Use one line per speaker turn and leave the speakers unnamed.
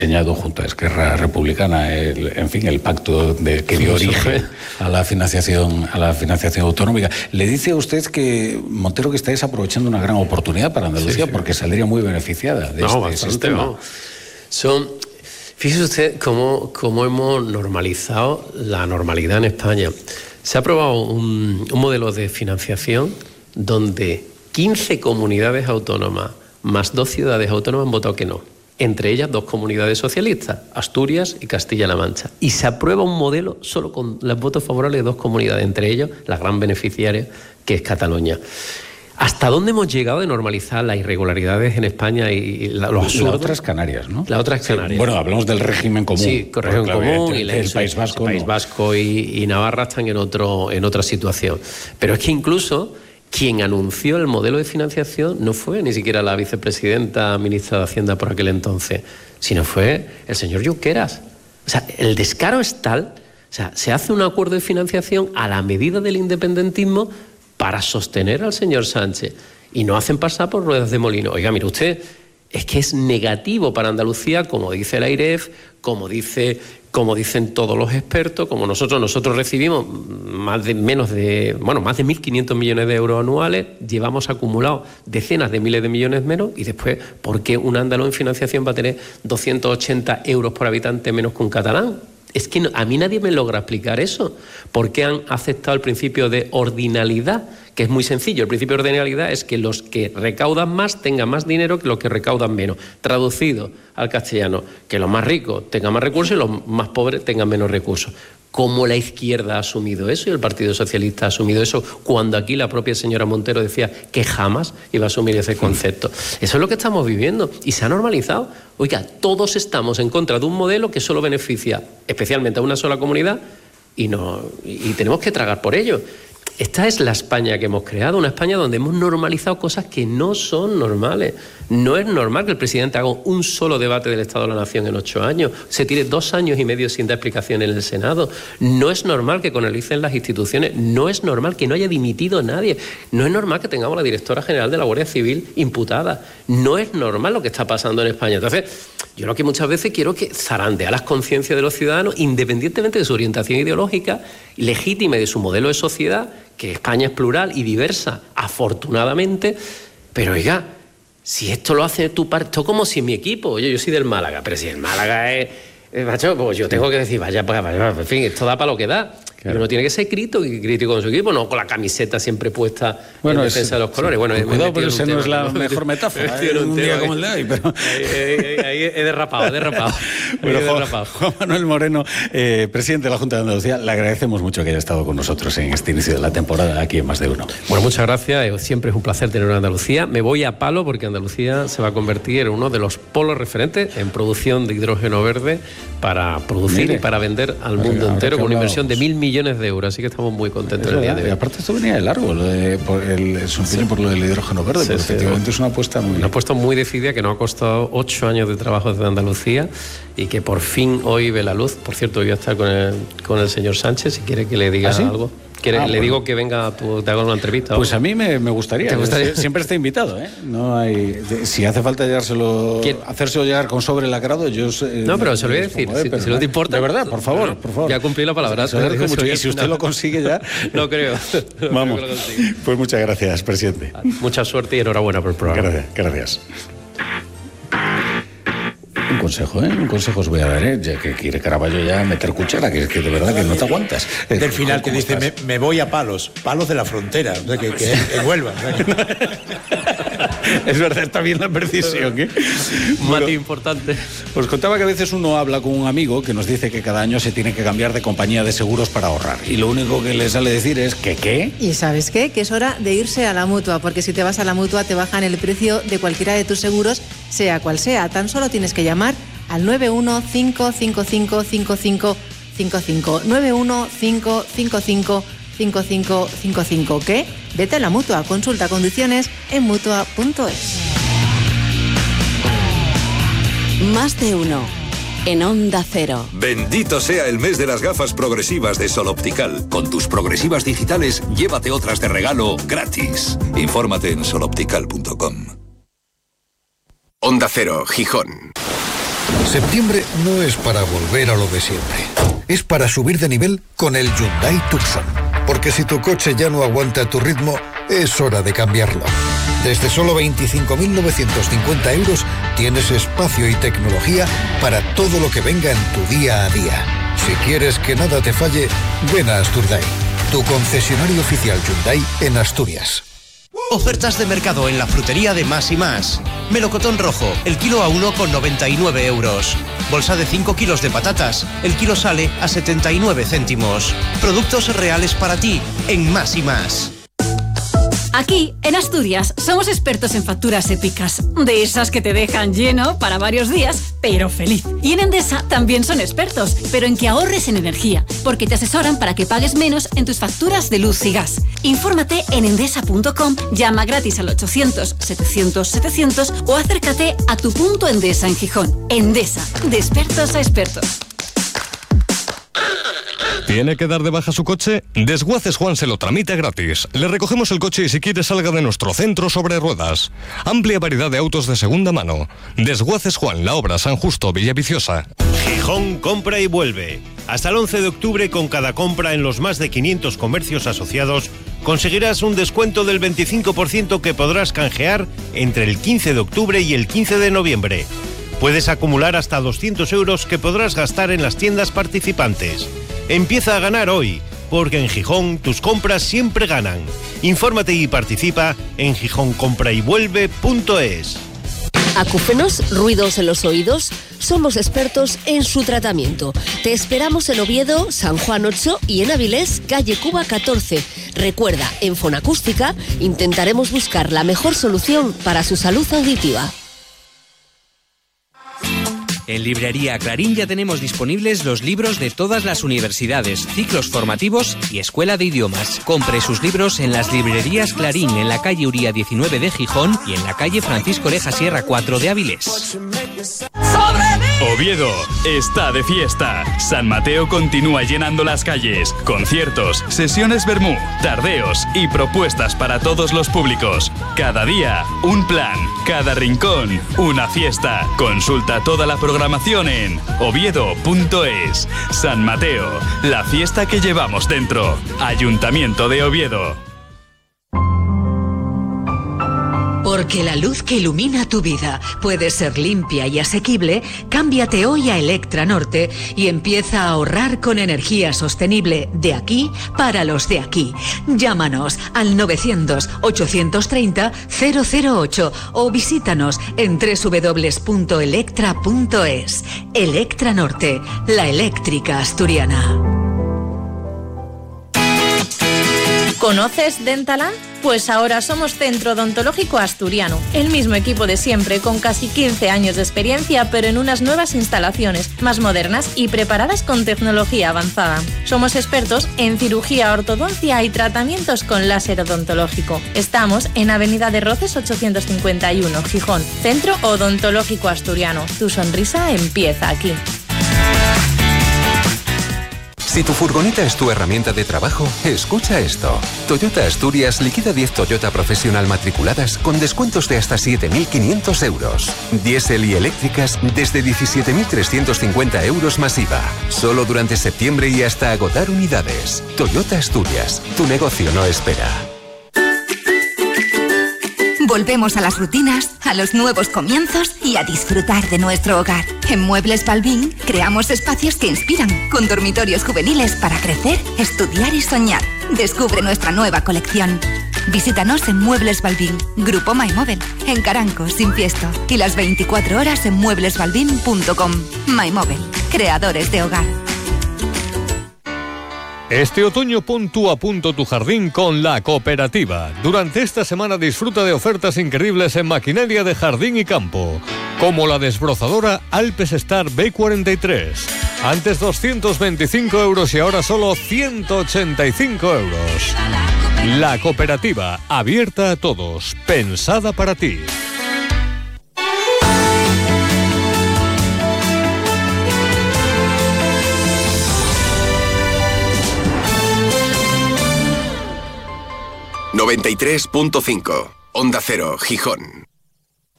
diseñado junto a Esquerra Republicana el pacto que dio origen a la financiación autonómica. Le dice a usted que Montero que está desaprovechando una gran oportunidad para Andalucía, porque saldría muy beneficiada de este sistema.
Fíjese usted cómo hemos normalizado la normalidad en España. Se ha aprobado un modelo de financiación donde 15 comunidades autónomas más 2 ciudades autónomas han votado que no. Entre ellas 2 comunidades socialistas, Asturias y Castilla-La Mancha. Y se aprueba un modelo solo con los votos favorables de 2 comunidades, entre ellos la gran beneficiaria, que es Cataluña. ¿Hasta dónde hemos llegado de normalizar las irregularidades en España y los absurdos?
Las otras Canarias, ¿no?
Las otras Canarias.
Bueno, hablamos del régimen común.
Sí, con régimen común. Y
el País Vasco.
El País Vasco y Navarra están en otra situación. Pero es que incluso quien anunció el modelo de financiación no fue ni siquiera la vicepresidenta, ministra de Hacienda por aquel entonces, sino fue el señor Junqueras. O sea, el descaro es tal, o sea, se hace un acuerdo de financiación a la medida del independentismo para sostener al señor Sánchez y no hacen pasar por ruedas de molino. Oiga, mire usted, es que es negativo para Andalucía, como dice la AIREF, como dicen todos los expertos, como nosotros recibimos más de 1.500 millones de euros anuales, llevamos acumulados decenas de miles de millones menos, y después, ¿por qué un andaluz en financiación va a tener 280 euros por habitante menos que un catalán? Es que a mí nadie me logra explicar eso. ¿Por qué han aceptado el principio de ordinalidad? Que es muy sencillo. El principio de ordinalidad es que los que recaudan más tengan más dinero que los que recaudan menos. Traducido al castellano, que los más ricos tengan más recursos y los más pobres tengan menos recursos. ¿Cómo la izquierda ha asumido eso y el Partido Socialista ha asumido eso cuando aquí la propia señora Montero decía que jamás iba a asumir ese concepto? Eso es lo que estamos viviendo y se ha normalizado. Oiga, todos estamos en contra de un modelo que solo beneficia especialmente a una sola comunidad y tenemos que tragar por ello. Esta es la España que hemos creado, una España donde hemos normalizado cosas que no son normales. No es normal que el presidente haga un solo debate del Estado de la Nación en 8 años, se tire 2 años y medio sin dar explicación en el Senado. No es normal que conalicen las instituciones, no es normal que no haya dimitido nadie, no es normal que tengamos a la directora general de la Guardia Civil imputada, no es normal lo que está pasando en España. Entonces, yo lo que muchas veces quiero que zarandea las conciencias de los ciudadanos, independientemente de su orientación ideológica, legítima y de su modelo de sociedad, que España es plural y diversa, afortunadamente, pero oiga, si esto lo hace tu partido, como si mi equipo, oye, yo soy del Málaga, pero si el Málaga es macho, pues yo tengo que decir, vaya, en fin, esto da para lo que da. Claro. Uno tiene que ser crítico con su equipo, no con la camiseta siempre puesta en defensa de los colores. Bueno,
cuidado, pero esa no es la mejor metáfora. Un día como el de hoy, pero...
Ahí he derrapado.
Bueno, Juan Manuel Moreno, presidente de la Junta de Andalucía, le agradecemos mucho que haya estado con nosotros en este inicio de la temporada aquí en Más de Uno.
Bueno, muchas gracias. Siempre es un placer tener a Andalucía. Me voy a palo porque Andalucía se va a convertir en uno de los polos referentes en producción de hidrógeno verde para producir y para vender al mundo entero con una inversión de 1.000 millones de euros, así que estamos muy contentos el día de hoy.
Y aparte esto venía de largo, por lo del hidrógeno verde, porque efectivamente es una apuesta
muy decidida que nos ha costado 8 años de trabajo desde Andalucía y que por fin hoy ve la luz. Por cierto, voy a estar con el señor Sánchez, si quiere que le diga algo. Digo que venga, te haga una entrevista.
Pues a mí me gustaría. ¿Te gustaría? Siempre está invitado, ¿eh? No hay, si hace falta hacérselo llegar con sobre lacrado, yo...
No, pero se lo voy a decir, si no te importa.
De verdad, por favor.
Ya cumplí la palabra.
Y si usted lo consigue ya...
No creo.
Vamos. Pues muchas gracias, presidente.
Mucha suerte y enhorabuena por el programa.
Gracias. Un consejo os voy a dar, ya que quiere Caraballo ya meter cuchara, que de verdad que no te aguantas.
Del final que dice, me voy a palos de la frontera, o sea, que vuelvan.
Es verdad, está bien la precisión, ¿eh?
Mati importante.
Os contaba que a veces uno habla con un amigo que nos dice que cada año se tiene que cambiar de compañía de seguros para ahorrar. Y lo único que le sale decir es que ¿qué?
¿Y sabes qué? Que es hora de irse a la Mutua, porque si te vas a la Mutua te bajan el precio de cualquiera de tus seguros, sea cual sea. Tan solo tienes que llamar al 915555555 9155555. ¿Qué? Vete a la Mutua. Consulta condiciones en mutua.es.
Más de uno. En Onda Cero.
Bendito sea el mes de las gafas progresivas de Sol Optical. Con tus progresivas digitales, llévate otras de regalo gratis. Infórmate en soloptical.com.
Onda Cero, Gijón. Septiembre no es para volver a lo de siempre. Es para subir de nivel con el Hyundai Tucson. Porque si tu coche ya no aguanta tu ritmo, es hora de cambiarlo. Desde solo 25.950 euros tienes espacio y tecnología para todo lo que venga en tu día a día. Si quieres que nada te falle, ven a Asturday, tu concesionario oficial Hyundai en Asturias.
Ofertas de mercado en la frutería de Más y Más. Melocotón rojo, el kilo a 1,99 euros. Bolsa de 5 kilos de patatas, el kilo sale a 79 céntimos. Productos reales para ti en Más y Más.
Aquí, en Asturias, somos expertos en facturas épicas, de esas que te dejan lleno para varios días, pero feliz. Y en Endesa también son expertos, pero en que ahorres en energía, porque te asesoran para que pagues menos en tus facturas de luz y gas. Infórmate en endesa.com, llama gratis al 800-700-700 o acércate a tu punto Endesa en Gijón. Endesa, de expertos a expertos.
¿Tiene que dar de baja su coche? Desguaces Juan se lo tramita gratis. Le recogemos el coche y si quiere salga de nuestro centro sobre ruedas. Amplia variedad de autos de segunda mano. Desguaces Juan, La Obra, San Justo, Villaviciosa.
Gijón compra y vuelve. Hasta el 11 de octubre, con cada compra en los más de 500 comercios asociados, conseguirás un descuento del 25% que podrás canjear entre el 15 de octubre y el 15 de noviembre. Puedes acumular hasta 200 euros que podrás gastar en las tiendas participantes. Empieza a ganar hoy, porque en Gijón tus compras siempre ganan. Infórmate y participa en gijoncomprayvuelve.es.
Acúfenos, ruidos en los oídos. Somos expertos en su tratamiento. Te esperamos en Oviedo, San Juan 8 y en Avilés, calle Cuba 14. Recuerda, en Fonacústica intentaremos buscar la mejor solución para su salud auditiva.
En Librería Clarín ya tenemos disponibles los libros de todas las universidades, ciclos formativos y escuela de idiomas. Compre sus libros en las librerías Clarín, en la calle Uría 19 de Gijón y en la calle Francisco Oreja Sierra 4 de Avilés.
Oviedo está de fiesta. San Mateo continúa llenando las calles. Conciertos, sesiones vermú, tardeos y propuestas para todos los públicos. Cada día, un plan. Cada rincón, una fiesta. Consulta toda la programación en oviedo.es. San Mateo, la fiesta que llevamos dentro. Ayuntamiento de Oviedo.
Porque la luz que ilumina tu vida puede ser limpia y asequible, cámbiate hoy a Electra Norte y empieza a ahorrar con energía sostenible de aquí para los de aquí. Llámanos al 900-830-008 o visítanos en www.electra.es. Electra Norte, la eléctrica asturiana.
¿Conoces Dentaland? Pues ahora somos Centro Odontológico Asturiano, el mismo equipo de siempre con casi 15 años de experiencia, pero en unas nuevas instalaciones, más modernas y preparadas con tecnología avanzada. Somos expertos en cirugía, ortodoncia y tratamientos con láser odontológico. Estamos en Avenida de Roces 851, Gijón. Centro Odontológico Asturiano. Tu sonrisa empieza aquí.
Si tu furgoneta es tu herramienta de trabajo, escucha esto. Toyota Asturias liquida 10 Toyota Professional matriculadas con descuentos de hasta 7.500 euros. Diésel y eléctricas desde 17.350 euros más IVA. Solo durante septiembre y hasta agotar unidades. Toyota Asturias, tu negocio no espera.
Volvemos a las rutinas, a los nuevos comienzos y a disfrutar de nuestro hogar. En Muebles Balbín creamos espacios que inspiran, con dormitorios juveniles para crecer, estudiar y soñar. Descubre nuestra nueva colección. Visítanos en Muebles Balbín, Grupo MyMóvil, en Caranco, Sin Fiesto, y las 24 horas en mueblesbalbín.com. MyMóvil, creadores de hogar.
Este otoño pon tú a punto tu jardín con La Cooperativa. Durante esta semana disfruta de ofertas increíbles en maquinaria de jardín y campo, como la desbrozadora Alpes Star B43. Antes 225 euros y ahora solo 185 euros. La Cooperativa, abierta a todos, pensada para ti.
...93.5... Onda Cero, Gijón.